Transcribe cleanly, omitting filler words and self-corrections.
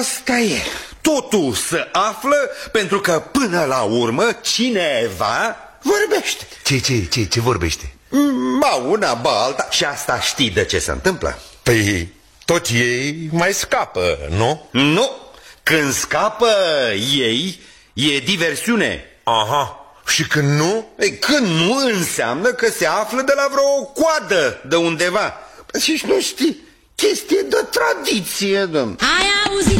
Asta e. Totul se află pentru că până la urmă cineva vorbește. Ce vorbește? Ba una, ba alta. Și asta știi de ce se întâmplă? Păi tot ei mai scapă, nu? Nu. Când scapă ei, e diversiune. Aha. Și când nu? Ei, când nu înseamnă că se află de la vreo coadă de undeva. Și nu știi, chestie de tradiție, domn. Ai auzit